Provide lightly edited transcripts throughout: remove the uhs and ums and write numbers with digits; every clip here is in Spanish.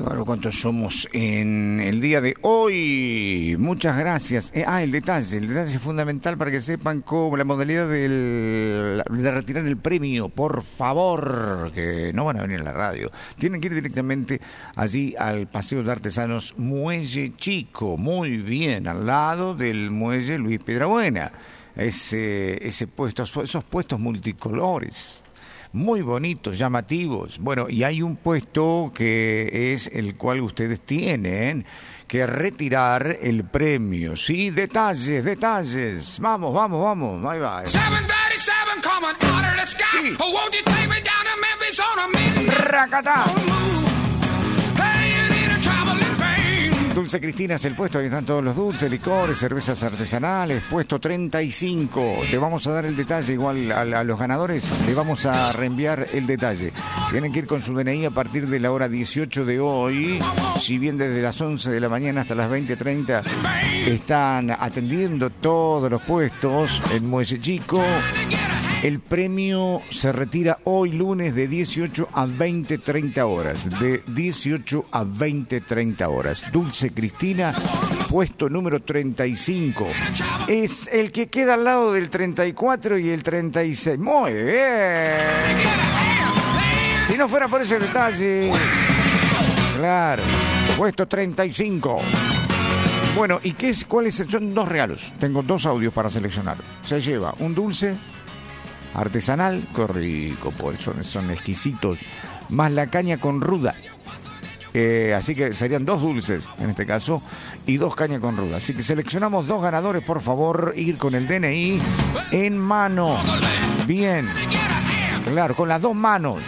bárbaro cuántos somos en el día de hoy. Muchas gracias. El detalle es fundamental para que sepan cómo la modalidad de retirar el premio. Por favor, que no van a venir a la radio. Tienen que ir directamente allí al Paseo de Artesanos Muelle Chico. Muy bien, al lado del muelle Luis Piedrabuena. Ese puesto, esos puestos multicolores. Muy bonitos, llamativos. Bueno, y hay un puesto que es el cual ustedes tienen que retirar el premio. Sí, detalles. Vamos. Ahí va. 737 coming out of the sky. Sí. Oh, won't you take me down to Memphis on a midnight ¡Racatá! move? Hey, you need a traveling pain. Dulce Cristina es el puesto, ahí están todos los dulces, licores, cervezas artesanales, puesto 35. Te vamos a dar el detalle, igual a los ganadores le vamos a reenviar el detalle. Tienen que ir con su DNI a partir de la hora 18 de hoy, si bien desde las 11 de la mañana hasta las 20:30 están atendiendo todos los puestos en Muelle Chico. El premio se retira hoy lunes de 18 a 20:30 horas. De 18 a 20:30 horas. Dulce Cristina, puesto número 35. Es el que queda al lado del 34 y el 36. Muy bien. Si no fuera por ese detalle. Claro. Puesto 35. Bueno, ¿y qué es? ¿Cuáles son? Dos regalos. Tengo dos audios para seleccionar. Se lleva un dulce artesanal, qué rico, pues son exquisitos, más la caña con ruda. Así que serían dos dulces en este caso y dos cañas con ruda. Así que seleccionamos dos ganadores, por favor, ir con el DNI en mano. Bien, claro, con las dos manos.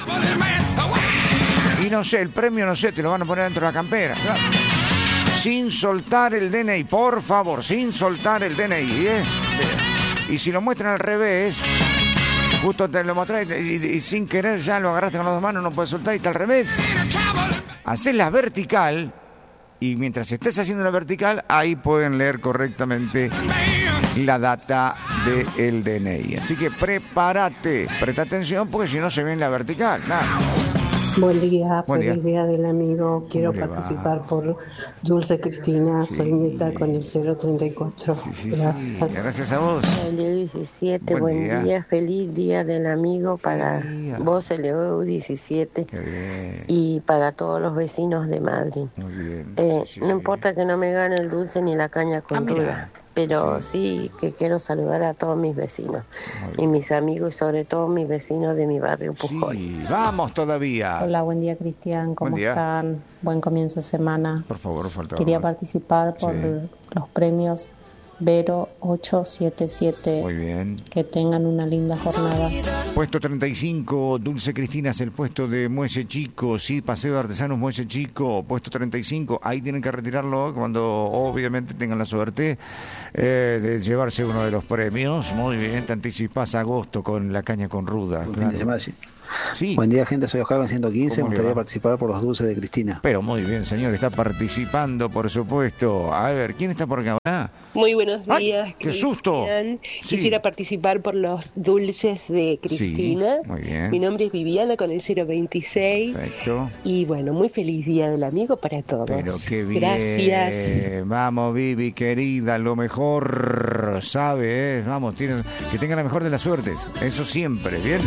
Y no sé, el premio, no sé, te lo van a poner dentro de la campera. Claro. Sin soltar el DNI, por favor, sin soltar el DNI. Y si lo muestran al revés, justo te lo mostrás y sin querer ya lo agarraste con las dos manos, no puedes soltar y está al revés. Hacés la vertical y mientras estés haciendo la vertical, ahí pueden leer correctamente la data del DNI. Así que prepárate, presta atención porque si no se ve en la vertical. Nada. Buen día, Buen feliz día del amigo. Quiero ¿Cómo le participar por Dulce Cristina, Sí. soy Mita con el 034. Sí. Gracias. Gracias a vos. Leo 17, Buen buen día. día, feliz día del amigo para Buen día. vos, Leo 17, Qué bien. y para todos los vecinos de Madrid. Muy bien. Sí. No importa que no me gane el dulce ni la caña con mira. ruda, pero sí que quiero saludar a todos mis vecinos y mis amigos y sobre todo mis vecinos de mi barrio Pujol. Sí, vamos todavía. Hola, buen día Cristian, ¿cómo Buen día. están? Buen comienzo de semana. Por favor, falta Quería más. participar por Sí. los premios Vero 877. Muy bien. Que tengan una linda jornada. Puesto 35, Dulce Cristina es el puesto de Muelle Chico, sí, Paseo de Artesanos Muelle Chico, puesto 35, ahí tienen que retirarlo cuando obviamente tengan la suerte de llevarse uno de los premios. Muy bien, te anticipás a agosto con la caña con ruda. Claro. Sí. Buen día, gente. Soy Oscar con 115. Me ¿Cómo le gustaría va? participar por los dulces de Cristina. Pero muy bien, señor, está participando, por supuesto. A ver, ¿quién está por acá? Muy buenos ¡Ay, días, qué susto! Cristian. Sí. Quisiera participar por los dulces de Cristina. Sí, muy bien. Mi nombre es Viviana con el 026. Perfecto. Y bueno, muy feliz día del amigo para todos. Pero qué bien. Gracias. Vamos, Vivi, querida, lo mejor, ¿sabe? Vamos, que tenga la mejor de las suertes. Eso siempre, ¿bien?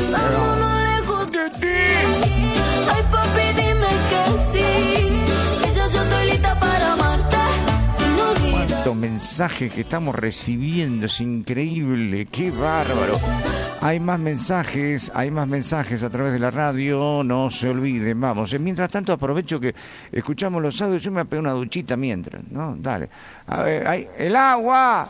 Ay, papi, dime que sí, que ya yo estoy lista para amarte. No olvides. Cuántos mensajes que estamos recibiendo, es increíble, qué bárbaro. Hay más mensajes a través de la radio, no se olviden, vamos. Mientras tanto aprovecho que escuchamos los audios, yo me voy a pegar una duchita mientras, ¿no? Dale. A ver, el agua.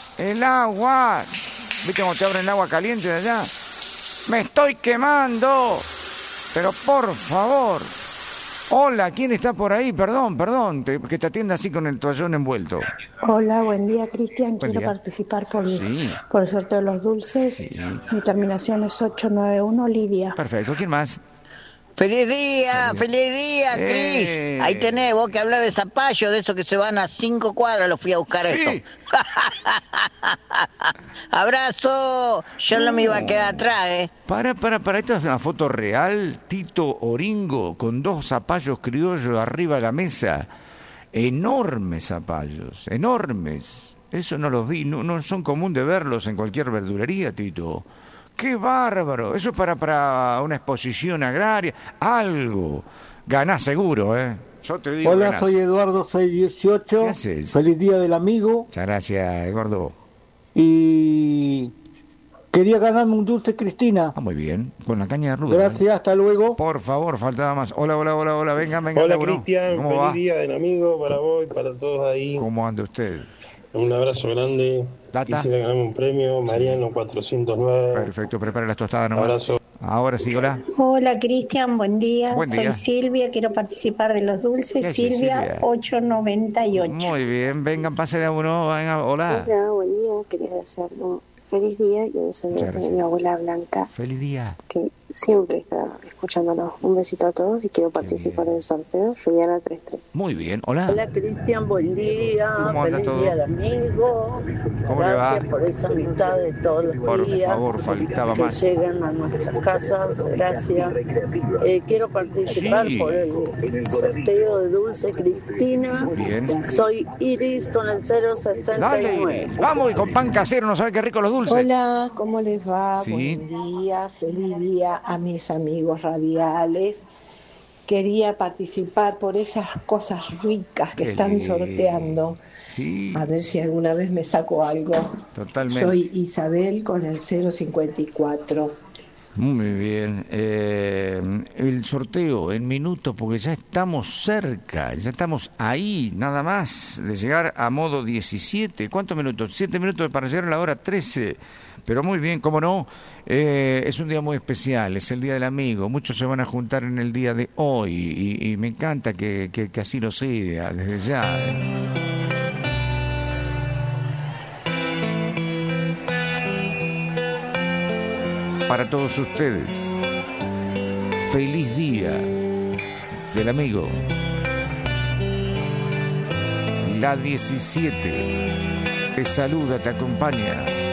¿Viste cómo te abren el agua caliente de allá? ¡Me estoy quemando! Pero por favor. Hola, ¿quién está por ahí? Perdón, que te atienda así con el toallón envuelto. Hola, buen día Cristian. Buen Quiero día. participar por Sí. el sorteo de los dulces. Sí. Mi terminación es 891, Lidia. Perfecto, ¿quién más? Feliz día, Cris. Ahí tenés, vos que hablás de zapallo, de esos que se van a 5 cuadras, los fui a buscar esto. Abrazo, yo no me iba a quedar atrás, Para, esta es una foto real, Tito Oringo, con 2 zapallos criollos arriba de la mesa. Enormes zapallos, enormes. Eso no los vi, no son común de verlos en cualquier verdulería, Tito. ¡Qué bárbaro! Eso para una exposición agraria. Algo. Ganás seguro, ¿eh? Yo te digo. Hola, ganás. soy Eduardo 618. ¿Qué haces? Feliz Día del Amigo. Muchas gracias, Eduardo. Y quería ganarme un dulce Cristina. Muy bien. Con la caña de ruda. Gracias, hasta luego. Por favor, faltaba más. Hola. Venga. Hola, Lauro. Cristian. ¿Cómo Feliz va? Día del Amigo para vos y para todos ahí. ¿Cómo anda usted? Un abrazo grande. Tata. Quisiera ganarme un premio, Mariano 409. Perfecto, prepara las tostadas nomás. Abrazo. Ahora sí, hola. Hola Cristian, buen día. Buen día. Soy Silvia, quiero participar de los dulces. ¿Qué haces, Silvia, Silvia? 898. Muy bien, vengan, pase de uno. Venga, hola. Hola, buen día. Quería desearle un feliz día y un saludo Muchas de gracias. mi abuela Blanca, Feliz día. que siempre está escuchándonos. Un besito a todos y quiero participar del sorteo. Juliana 33. Muy bien, hola. Hola Cristian, buen día. ¿Cómo anda Feliz todo? día del amigo. ¿Cómo le va? Gracias por esa amistad de todos los Por días. favor, faltaba que más. llegan a nuestras casas. Gracias. Quiero participar Sí. por el sorteo de Dulce Cristina. Bien. Soy Iris con el 069. Dale, vamos, y con pan casero, no sabe qué rico los dulces. Hola, ¿cómo les va? Sí. Buen día, feliz día a mis amigos radiales. Quería participar por esas cosas ricas que Qué están lindo. sorteando. Sí, A ver si alguna vez me saco algo. totalmente. Soy Isabel con el 054. Muy bien. El sorteo en minutos, porque ya estamos cerca, ya estamos ahí, nada más de llegar a modo 17. ¿Cuántos minutos? 7 minutos para llegar a la hora 13. Pero muy bien, cómo no. Es un día muy especial, es el Día del Amigo. Muchos se van a juntar en el día de hoy y me encanta que así lo sea, desde ya. Para todos ustedes, feliz día del amigo. La 17 te saluda, te acompaña.